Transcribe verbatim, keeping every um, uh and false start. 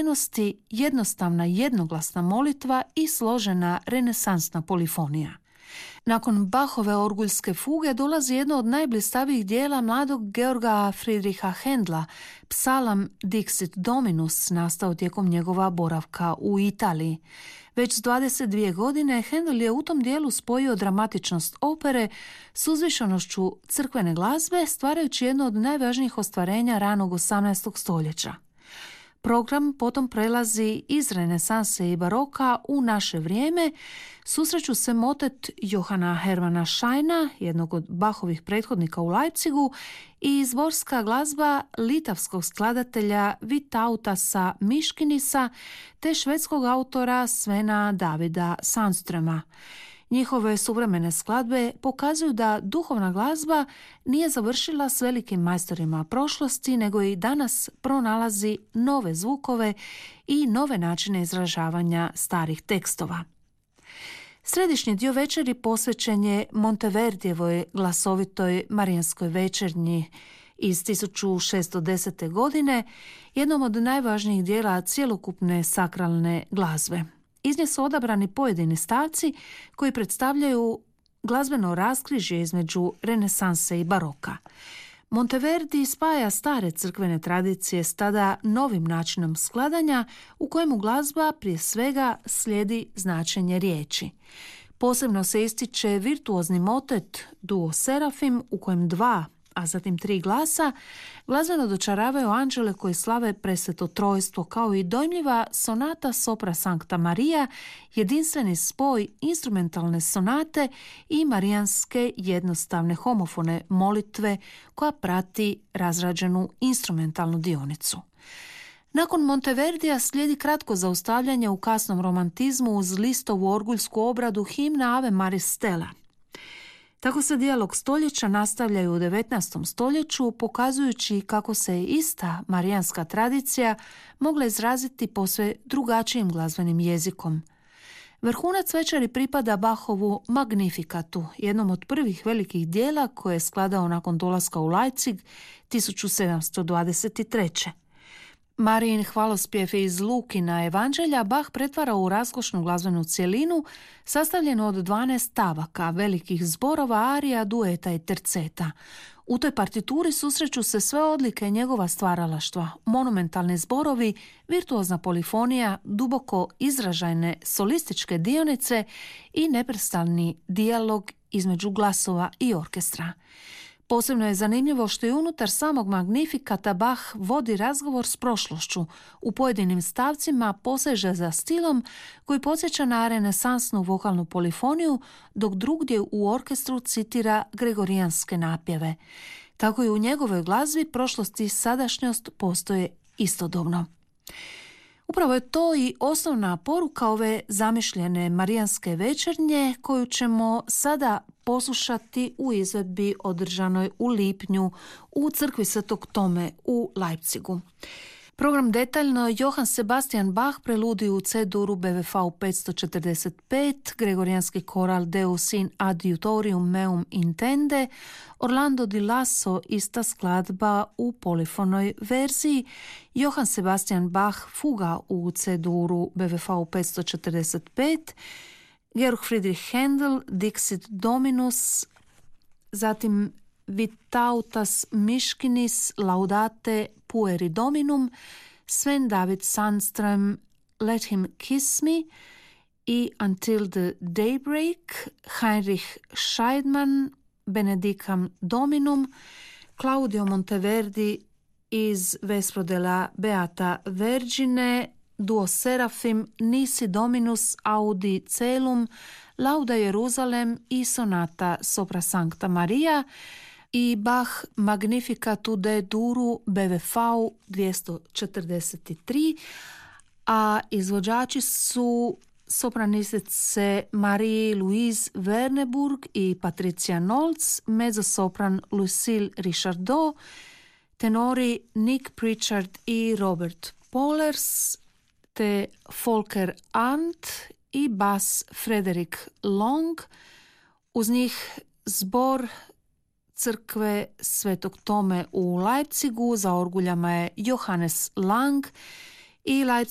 aktivnosti, jednostavna jednoglasna molitva i složena renesansna polifonija. Nakon Bachove orguljske fuge dolazi jedno od najblistavijih dijela mladog Georga Friedricha Händla, psalam Dixit Dominus, nastao tijekom njegova boravka u Italiji. Već s dvadeset dvije godine Händel je u tom dijelu spojio dramatičnost opere s uzvišenošću crkvene glazbe, stvarajući jedno od najvažnijih ostvarenja ranog osamnaestog stoljeća. Program potom prelazi iz renesanse i baroka u naše vrijeme. Susreću se motet Johana Hermana Scheina, jednog od Bachovih prethodnika u Leipzigu, i zborska glazba litavskog skladatelja Vytautasa Miškinisa te švedskog autora Svena Davida Sandströma. Njihove suvremene skladbe pokazuju da duhovna glazba nije završila s velikim majstorima prošlosti, nego i danas pronalazi nove zvukove i nove načine izražavanja starih tekstova. Središnji dio večeri posvećen je Monteverdijevoj glasovitoj Marijanskoj večernji iz tisuću šessto desete. godine, jednom od najvažnijih dijela cjelokupne sakralne glazbe. Iz nje su odabrani pojedini stavci koji predstavljaju glazbeno raskrižje između renesanse i baroka. Monteverdi spaja stare crkvene tradicije s tada novim načinom skladanja u kojemu glazba prije svega slijedi značenje riječi. Posebno se ističe virtuozni motet Duo Serafim u kojem dva, a zatim tri glasa, glazbeno dočaravaju anđele koji slave presveto trojstvo, kao i dojmljiva sonata Sopra Sancta Maria, jedinstveni spoj instrumentalne sonate i marijanske jednostavne homofone molitve koja prati razrađenu instrumentalnu dionicu. Nakon Monteverdija slijedi kratko zaustavljanje u kasnom romantizmu uz Listovu orguljsku obradu himna Ave Maris Stella. Tako se dijalog stoljeća nastavljaju u devetnaestom stoljeću, pokazujući kako se ista marijanska tradicija mogla izraziti posve drugačijim glazbenim jezikom. Vrhunac večeri pripada Bachovu Magnifikatu, jednom od prvih velikih dijela koje je skladao nakon dolaska u Leipzig tisuću sedamsto dvadeset treće. Marijin hvalospjev iz Lukina evanđelja Bach pretvara u raskošnu glazbenu cjelinu sastavljenu od dvanaest stavaka, velikih zborova, arija, dueta i terceta. U toj partituri susreću se sve odlike njegova stvaralaštva, monumentalni zborovi, virtuozna polifonija, duboko izražajne solističke dionice i neprestani dijalog između glasova i orkestra. Posebno je zanimljivo što i unutar samog Magnifikata Bach vodi razgovor s prošlošću. U pojedinim stavcima poseže za stilom koji podsjeća na renesansnu vokalnu polifoniju, dok drugdje u orkestru citira gregorijanske napjeve. Tako i u njegovoj glazbi prošlost i sadašnjost postoje istodobno. Upravo je to i osnovna poruka ove zamišljene Marijanske večernje koju ćemo sada poslušati u izvedbi održanoj u lipnju u crkvi Svetog Tome u Leipzigu. Program detaljno: Johann Sebastian Bach, preludiju u C-duru B V V petsto četrdeset pet, Gregorijanski koral Deus in adiutorium meum intende, Orlando di Lasso, ista skladba u polifonoj verziji, Johann Sebastian Bach, fuga u C-duru B V V petsto četrdeset pet, Georg Friedrich Händel, Dixit Dominus, zatim Vytautas Miškinis, Laudate Pueri Dominum, Sven David Sandström, Let Him Kiss Me i Until the Daybreak, Heinrich Scheidmann, Benedicam Dominum, Claudio Monteverdi iz Vespro della Beata Vergine, Duo Serafim, Nisi Dominus Audi Celum, Lauda Jeruzalem i sonata Sopra Sancta Maria i Bach Magnificat u D-duru B V V dvjesto četrdeset tri, a izvođači su sopranisice Marie-Louise Verneburg i Patricia Nolz, mezzosopran Lucille Richardot, tenori Nick Pritchard i Robert Pohlers, te Volker Arndt i bas Frederick Long. Uz njih zbor crkve Svetog Tome u Leipzigu, za orguljama je Johannes Lang i